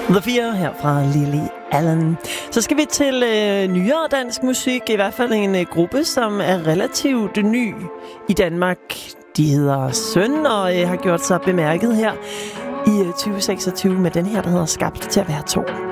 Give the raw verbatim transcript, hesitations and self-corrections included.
The Fire her fra Lily Allen. Så skal vi til øh, nyere dansk musik, i hvert fald en øh, gruppe, som er relativt ny i Danmark. De hedder Søn og øh, har gjort sig bemærket her i øh, tyve seksogtyve med den her, der hedder Skabt til at være to.